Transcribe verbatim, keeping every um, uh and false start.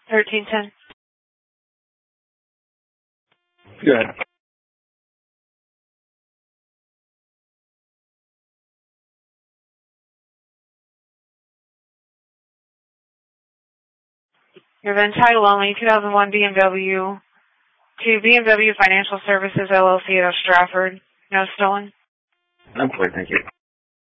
thirteen ten. Go ahead. You're then title only, two thousand one B M W to B M W Financial Services, L L C of Stratford. No stolen? I'm clear, thank you.